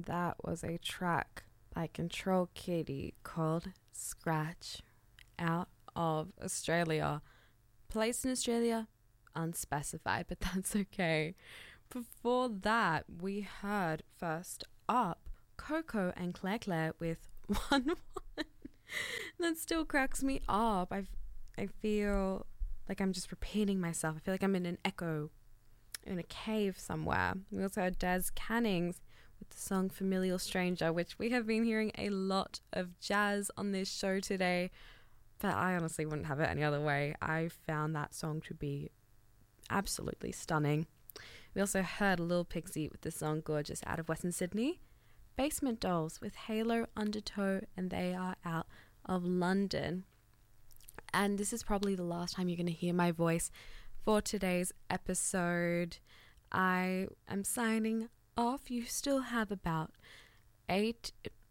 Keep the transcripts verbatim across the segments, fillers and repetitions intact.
And that was a track by Control Kitty called Scratch, out of Australia. Place in Australia, unspecified, but that's okay. Before that, we heard first up Coco and Claire Claire with One One. That still cracks me up. I I feel like I'm just repeating myself. I feel like I'm in an echo, in a cave somewhere. We also had Des Cannings with the song Familiar Stranger, which we have been hearing a lot of jazz on this show today, but I honestly wouldn't have it any other way. I found that song to be absolutely stunning. We also heard Lil Pixie with the song Gorgeous out of Western Sydney, Basement Dolls with Halo Undertow, and they are out of London. And this is probably the last time you're going to hear my voice for today's episode. I am signing off. You still have about eight,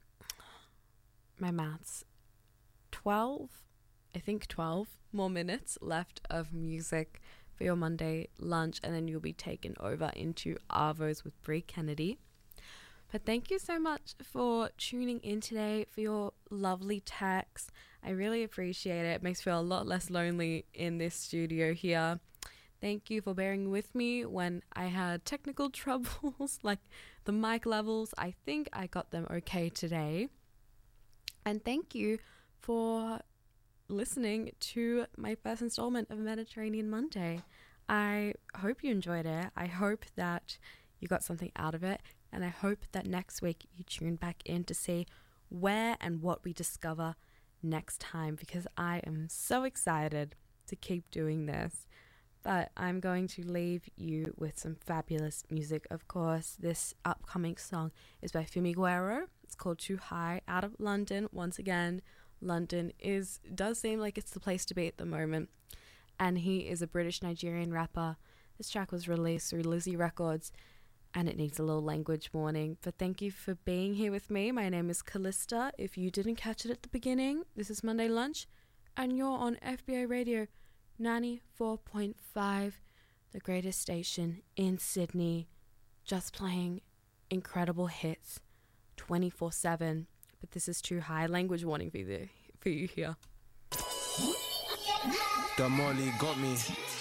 my maths, twelve, I think twelve more minutes left of music for your Monday lunch, and then you'll be taken over into Arvos with Brie Kennedy. But thank you so much for tuning in today, for your lovely texts. I really appreciate it. It makes me feel a lot less lonely in this studio here. Thank you for bearing with me when I had technical troubles, like the mic levels. I think I got them okay today. And thank you for listening to my first installment of Mediterranean Monday. I hope you enjoyed it. I hope that you got something out of it. And I hope that next week you tune back in to see where and what we discover next time, because I am so excited to keep doing this. But I'm going to leave you with some fabulous music, of course. This upcoming song is by Fumi Guerrero. It's called Too High, out of London. Once again, London is does seem like it's the place to be at the moment. And he is a British-Nigerian rapper. This track was released through Lizzie Records, and it needs a little language warning. But thank you for being here with me. My name is Callista. If you didn't catch it at the beginning, this is Monday Lunch, and you're on F B A Radio ninety-four point five, the greatest station in Sydney, just playing incredible hits twenty-four seven. But this is Too High. Language warning for you, for you here. The Molly got me.